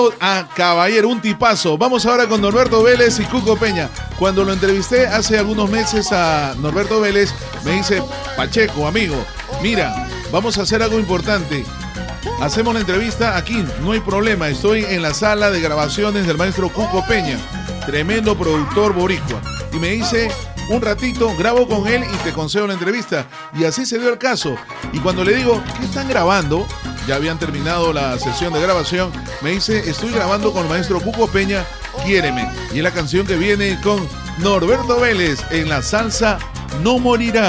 Caballero, un tipazo. Vamos ahora con Norberto Vélez y Cuco Peña. Cuando lo entrevisté hace algunos meses a Norberto Vélez, me dice: Pacheco, amigo, mira, vamos a hacer algo importante. Hacemos la entrevista aquí, no hay problema. Estoy en la sala de grabaciones del maestro Cuco Peña, tremendo productor boricua. Y me dice: un ratito, grabo con él y te concedo la entrevista. Y así se dio el caso. Y cuando le digo: ¿qué están grabando? Ya habían terminado la sesión de grabación. Me dice: estoy grabando con el maestro Cuco Peña, Quiéreme. Y es la canción que viene con Norberto Vélez en la salsa No Morirá.